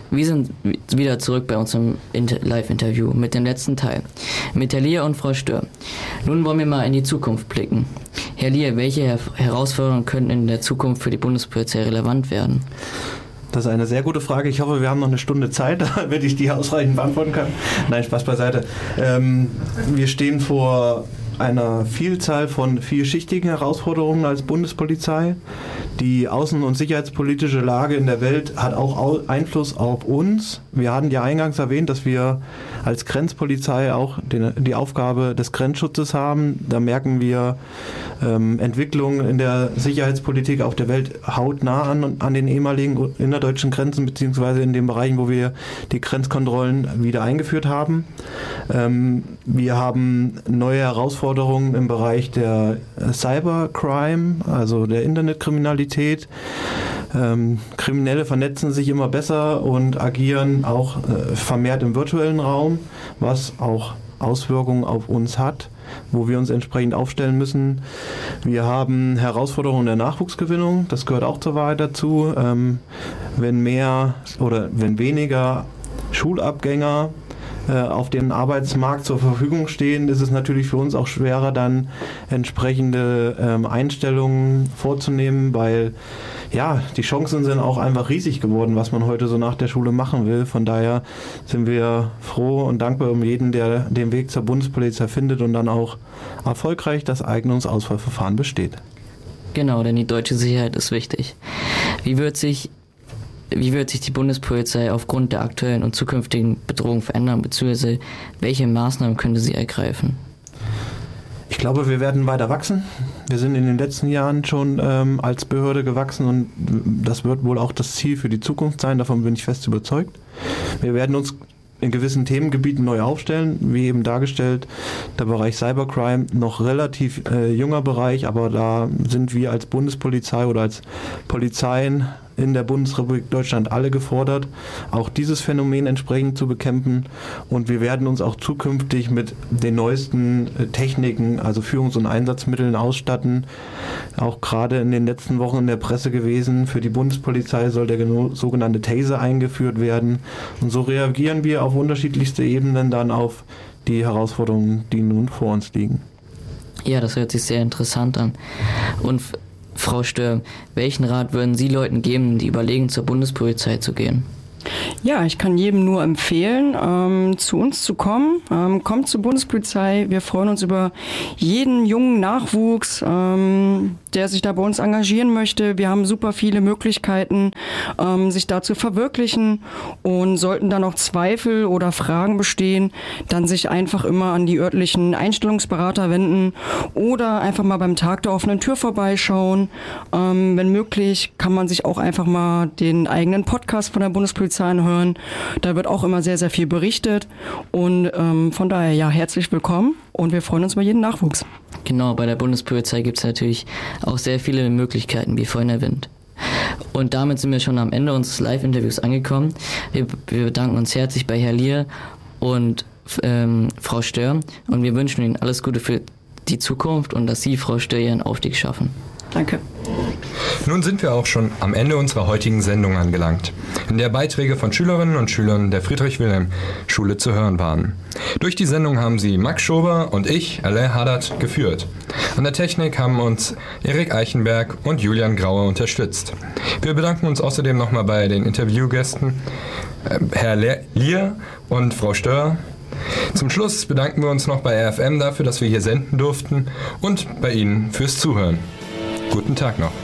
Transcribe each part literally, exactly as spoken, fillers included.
Wir sind wieder zurück bei unserem Inter- Live-Interview mit dem letzten Teil. Mit Herr Lier und Frau Stör. Nun wollen wir mal in die Zukunft blicken. Herr Lier, welche Her- Herausforderungen könnten in der Zukunft für die Bundespolizei relevant werden? Das ist eine sehr gute Frage. Ich hoffe, wir haben noch eine Stunde Zeit, damit ich die ausreichend beantworten kann. Nein, Spaß beiseite. Ähm, wir stehen vor einer Vielzahl von vielschichtigen Herausforderungen als Bundespolizei. Die außen- und sicherheitspolitische Lage in der Welt hat auch Einfluss auf uns. Wir hatten ja eingangs erwähnt, dass wir als Grenzpolizei auch den, die Aufgabe des Grenzschutzes haben. Da merken wir ähm, Entwicklungen in der Sicherheitspolitik auf der Welt hautnah an, an den ehemaligen innerdeutschen Grenzen, beziehungsweise in den Bereichen, wo wir die Grenzkontrollen wieder eingeführt haben. Ähm, wir haben neue Herausforderungen im Bereich der Cybercrime, also der Internetkriminalität. Ähm, Kriminelle vernetzen sich immer besser und agieren auch äh, vermehrt im virtuellen Raum, was auch Auswirkungen auf uns hat, wo wir uns entsprechend aufstellen müssen. Wir haben Herausforderungen der Nachwuchsgewinnung, das gehört auch zur Wahrheit dazu. Ähm, wenn mehr oder wenn weniger Schulabgänger auf den Arbeitsmarkt zur Verfügung stehen, ist es natürlich für uns auch schwerer, dann entsprechende ähm, Einstellungen vorzunehmen, weil ja, die Chancen sind auch einfach riesig geworden, was man heute so nach der Schule machen will. Von daher sind wir froh und dankbar um jeden, der den Weg zur Bundespolizei findet und dann auch erfolgreich das Eignungsauswahlverfahren besteht. Genau, denn die deutsche Sicherheit ist wichtig. Wie wird sich Wie wird sich die Bundespolizei aufgrund der aktuellen und zukünftigen Bedrohung verändern, beziehungsweise welche Maßnahmen könnte sie ergreifen? Ich glaube, wir werden weiter wachsen. Wir sind in den letzten Jahren schon ähm, als Behörde gewachsen und das wird wohl auch das Ziel für die Zukunft sein. Davon bin ich fest überzeugt. Wir werden uns in gewissen Themengebieten neu aufstellen, wie eben dargestellt, der Bereich Cybercrime, noch relativ äh, junger Bereich, aber da sind wir als Bundespolizei oder als Polizeien in der Bundesrepublik Deutschland alle gefordert, auch dieses Phänomen entsprechend zu bekämpfen und wir werden uns auch zukünftig mit den neuesten Techniken, also Führungs- und Einsatzmitteln ausstatten. Auch gerade in den letzten Wochen in der Presse gewesen, für die Bundespolizei soll der sogenannte Taser eingeführt werden und so reagieren wir auf unterschiedlichste Ebenen dann auf die Herausforderungen, die nun vor uns liegen. Ja, das hört sich sehr interessant an. Und Frau Stör, welchen Rat würden Sie Leuten geben, die überlegen, zur Bundespolizei zu gehen? Ja, ich kann jedem nur empfehlen, ähm, zu uns zu kommen. Ähm, kommt zur Bundespolizei. Wir freuen uns über jeden jungen Nachwuchs, ähm, der sich da bei uns engagieren möchte. Wir haben super viele Möglichkeiten, ähm, sich da zu verwirklichen. Und sollten da noch Zweifel oder Fragen bestehen, dann sich einfach immer an die örtlichen Einstellungsberater wenden oder einfach mal beim Tag der offenen Tür vorbeischauen. Ähm, wenn möglich, kann man sich auch einfach mal den eigenen Podcast von der Bundespolizei hören. Da wird auch immer sehr, sehr viel berichtet und ähm, von daher ja, herzlich willkommen und wir freuen uns über jeden Nachwuchs. Genau, bei der Bundespolizei gibt es natürlich auch sehr viele Möglichkeiten, wie vorhin erwähnt. Und damit sind wir schon am Ende unseres Live-Interviews angekommen. Wir, wir bedanken uns herzlich bei Herrn Lier und ähm, Frau Stör und wir wünschen Ihnen alles Gute für die Zukunft und dass Sie, Frau Stör, Ihren Aufstieg schaffen. Danke. Nun sind wir auch schon am Ende unserer heutigen Sendung angelangt, in der Beiträge von Schülerinnen und Schülern der Friedrich-Wilhelm-Schule zu hören waren. Durch die Sendung haben sie Max Schober und ich, Alain Haddad, geführt. An der Technik haben uns Erik Eichenberg und Julian Graue unterstützt. Wir bedanken uns außerdem nochmal bei den Interviewgästen, äh, Herr Lier und Frau Stör. Zum Schluss bedanken wir uns noch bei R F M dafür, dass wir hier senden durften und bei Ihnen fürs Zuhören. Guten Tag noch.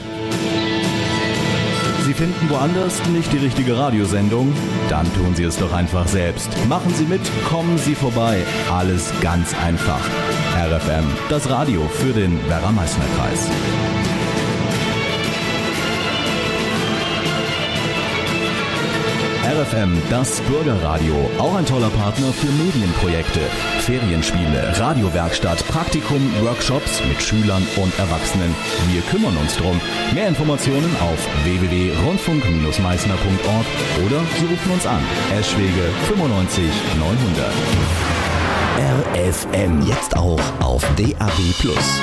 Sie finden woanders nicht die richtige Radiosendung? Dann tun Sie es doch einfach selbst. Machen Sie mit, kommen Sie vorbei. Alles ganz einfach. R F M, das Radio für den Werra-Meißner-Kreis. R F M, das Bürgerradio, auch ein toller Partner für Medienprojekte, Ferienspiele, Radiowerkstatt, Praktikum, Workshops mit Schülern und Erwachsenen. Wir kümmern uns drum. Mehr Informationen auf w w w punkt rundfunk Bindestrich meißner punkt org oder Sie rufen uns an. Eschwege fünfundneunzig neunhundert. R F M, jetzt auch auf D A B plus.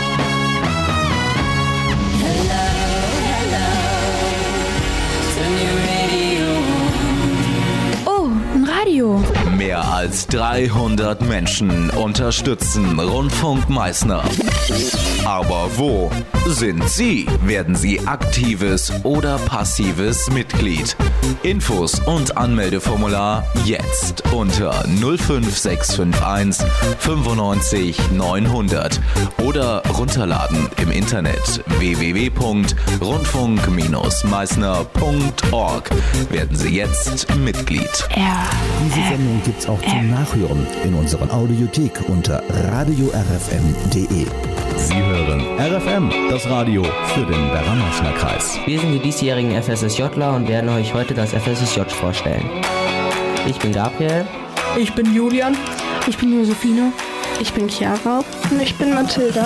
Hello, hello, turn your radio on. Radio. Mehr als dreihundert Menschen unterstützen Rundfunk Meißner. Aber wo sind Sie? Werden Sie aktives oder passives Mitglied? Infos und Anmeldeformular jetzt unter null fünf sechs fünf eins fünfundneunzig neunhundert oder runterladen im Internet w w w punkt rundfunk meißner punkt org. Werden Sie jetzt Mitglied. Diese Sendung gibt's auch zum Nachhören in unserer Audiothek unter radio r f m punkt d e. Sie hören R F M, das Radio für den Werra-Meißner Kreis. Wir sind die diesjährigen F S S Jler und werden euch heute das F S S J vorstellen. Ich bin Gabriel. Ich bin Julian. Ich bin Josephine. Ich bin Chiara. Und ich bin Mathilda.